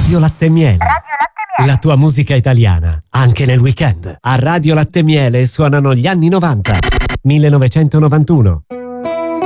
Radio Latte e Miele. La tua musica italiana, anche nel weekend. A Radio Latte e Miele suonano gli anni 90. 1991.